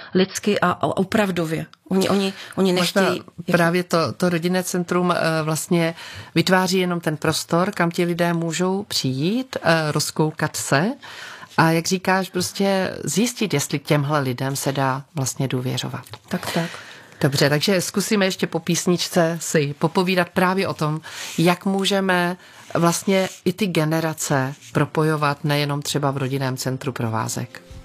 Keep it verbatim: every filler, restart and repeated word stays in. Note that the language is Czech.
lidsky a, a opravdově. Oni, oni, oni nechtějí... Možná právě to, to rodinné centrum vlastně vytváří jenom ten prostor, kam ti lidé můžou přijít, rozkoukat se a jak říkáš, prostě zjistit, jestli těmhle lidem se dá vlastně důvěřovat. Tak, tak. Dobře, takže zkusíme ještě po písničce si popovídat právě o tom, jak můžeme vlastně i ty generace propojovat nejenom třeba v rodinném centru Provázek.